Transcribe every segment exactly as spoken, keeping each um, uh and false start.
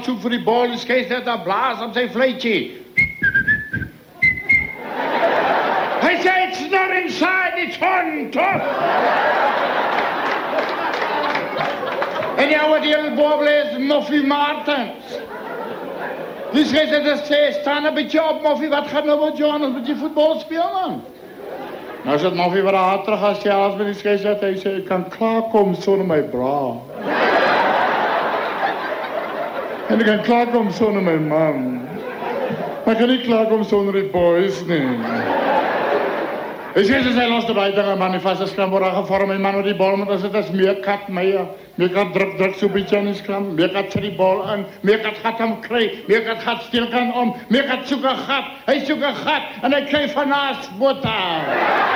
soek vir die bal, die skeiersrechter blaas op sy fluitjie. Hy sê, it's not inside, it's on top. En die ouwe die in boven is Moffie Martens. Die skeiersrechter sê, staan een beetje op, Moffie, wat gaat nou met jou aan als met die voetbal spelen? Nou is het Moffie wat hard terug als jy als met die skeiersrechter, hy sê, ek kan klaarkom sonder my bra. En ek kan klaarkom sonder my man. Maar ek kan nie klaarkom sonder die boys nie. Hy sê, sy los die buiten, man, die vaste skram word aangevorm, en man met die bal, want as het is meerkat my, meerkat druk, druk so beetje aan die skram, meerkat sy die bal in, meerkat gaat hem kry, meerkat gaat stilkant om, meerkat soek een gat, hy soek een gat, en hy kry van naast botta.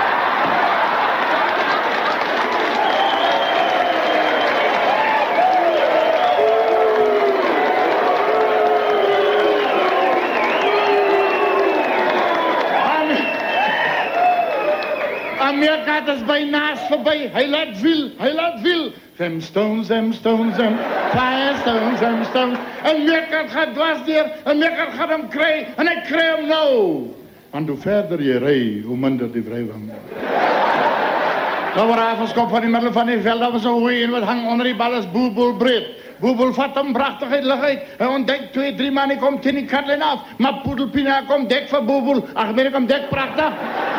Meerkat is by naast voorbij. Hy laat wiel, hy laat wiel. Them stones, them stones, them fire stones, them stones. En meerkat gaat dwars deur, en meerkat gaat hem kry, en hy kry hem nou. Want hoe verder je rij, hoe minder die wrijving. Nou waar avondskop van die middel van die veld, dat was een goeie, en wat hang onder die bal is boelboel breed. Boebel vat hem prachtig uit lig uit. Hy ontdek twee, drie man, die kom teen die katlijn af. Maar Poedelpina kom dek vir Boebel. Ach, ben ek hem dek prachtig.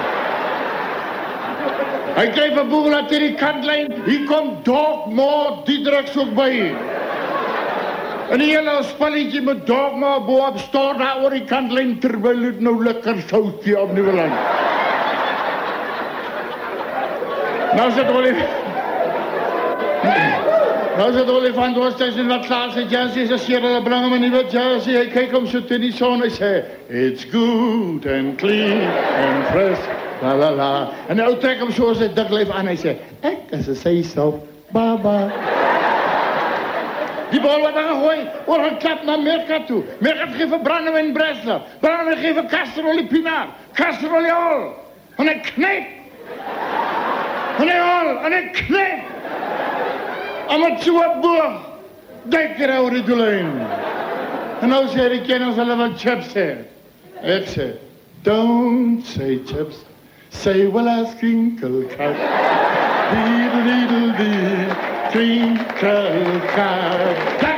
Hy kry vir Boebel uit die kantlijn, hier kom Dogma Diedriks ook by. En die hele spalletje met Dogma boop stoor daar oor die kantlijn, terwyl het nou lekker soutje op Nieuweland. Nou sit Olifant, nou sit Olifant Oosthuis en wat klaar sy jersey, sy sê, hulle bring hom 'n nuwe jersey, hy kyk hom so teen die son, hy sê, it's good and clean and fresh. La la la. En die ou trek hom so sy dik lyf aan, hy sê, ek is 'n seisof, baba. Die bal wat hy gegooi, oor geklap na Meerkat toe. Meerkat gee vir Brandewyn Breslau. Brandewyn gee vir Castrol Pinaar. Castrol al. En hy knijp. En hy al, en hy knijp. En met so'n boog, duik er oor die doelijn. En nou sê die kenners hulle wat chips sê. Ek sê, don't say chips. Say, well, I sprinkle cut. Diddle, diddle, dee, twinkle cut.